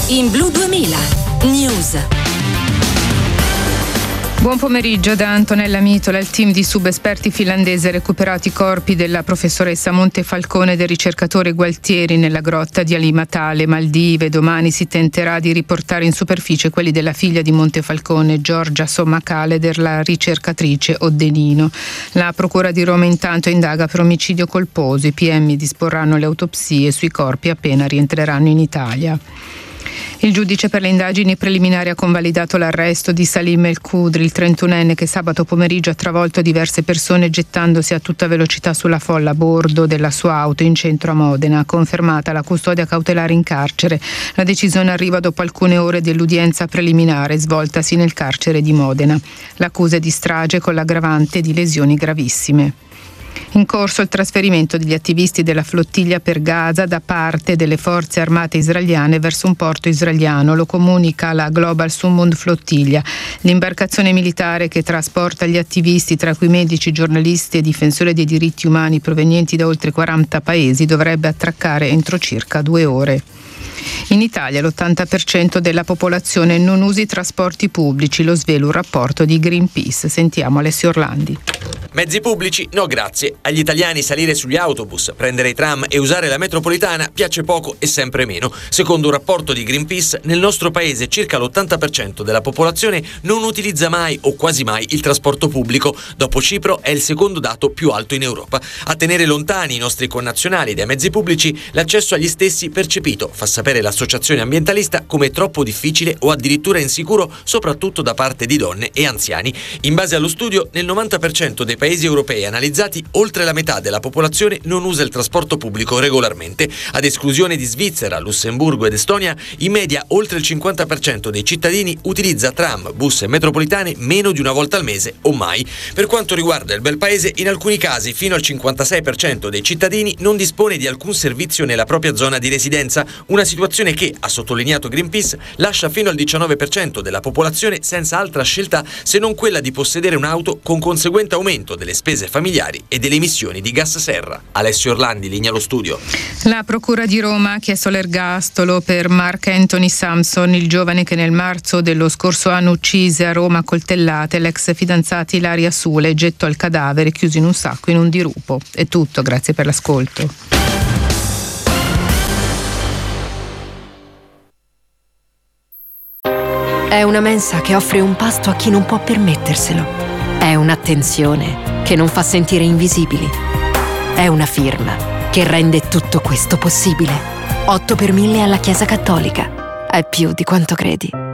In Blu 2000 News. Buon pomeriggio da Antonella Mitola. Il team di subesperti finlandese ha recuperato i corpi della professoressa Montefalcone e del ricercatore Gualtieri nella grotta di Alimatale, Maldive. Domani si tenterà di riportare in superficie quelli della figlia di Montefalcone, Giorgia Sommacale, della ricercatrice Oddenino. La Procura di Roma intanto indaga per omicidio colposo. I PM disporranno le autopsie sui corpi appena rientreranno in Italia. Il giudice per le indagini preliminari ha convalidato l'arresto di Salim El Khudri, il 31enne che sabato pomeriggio ha travolto diverse persone gettandosi a tutta velocità sulla folla a bordo della sua auto in centro a Modena. Confermata la custodia cautelare in carcere. La decisione arriva dopo alcune ore dell'udienza preliminare svoltasi nel carcere di Modena. L'accusa è di strage con l'aggravante di lesioni gravissime. In corso il trasferimento degli attivisti della flottiglia per Gaza da parte delle forze armate israeliane verso un porto israeliano. Lo comunica la Global Summund Flottiglia. L'imbarcazione militare che trasporta gli attivisti, tra cui medici, giornalisti e difensori dei diritti umani provenienti da oltre 40 paesi, dovrebbe attraccare entro circa 2 ore. In Italia l'80% della popolazione non usa i trasporti pubblici, lo svela un rapporto di Greenpeace. Sentiamo Alessio Orlandi. Mezzi pubblici? No grazie. Agli italiani salire sugli autobus, prendere i tram e usare la metropolitana piace poco e sempre meno. Secondo un rapporto di Greenpeace, nel nostro paese circa l'80% della popolazione non utilizza mai o quasi mai il trasporto pubblico. Dopo Cipro è il secondo dato più alto in Europa. A tenere lontani i nostri connazionali dai mezzi pubblici, l'accesso agli stessi percepito, fa sapere l'associazione ambientalista, come troppo difficile o addirittura insicuro, soprattutto da parte di donne e anziani. In base allo studio, nel 90% dei paesi europei analizzati, oltre la metà della popolazione non usa il trasporto pubblico regolarmente. Ad esclusione di Svizzera, Lussemburgo ed Estonia, in media oltre il 50% dei cittadini utilizza tram, bus e metropolitane meno di una volta al mese o mai. Per quanto riguarda il bel paese, in alcuni casi fino al 56% dei cittadini non dispone di alcun servizio nella propria zona di residenza, una situazione che, ha sottolineato Greenpeace, lascia fino al 19% della popolazione senza altra scelta se non quella di possedere un'auto, con conseguente aumento delle spese familiari e delle emissioni di gas serra. Alessio Orlandi, linea allo studio. La Procura di Roma ha chiesto l'ergastolo per Mark Anthony Sampson, il giovane che nel marzo dello scorso anno uccise a Roma a coltellate l'ex fidanzata Ilaria Sule e gettò il cadavere chiuso in un sacco in un dirupo. È tutto, grazie per l'ascolto. È una mensa che offre un pasto a chi non può permetterselo. È un'attenzione che non fa sentire invisibili. È una firma che rende tutto questo possibile. 8 per 1000 alla Chiesa Cattolica. È più di quanto credi.